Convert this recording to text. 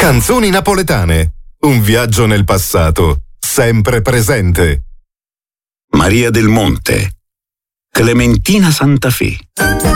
Canzoni napoletane. Un viaggio nel passato, sempre presente. Maria del Monte. Clementina Santafè.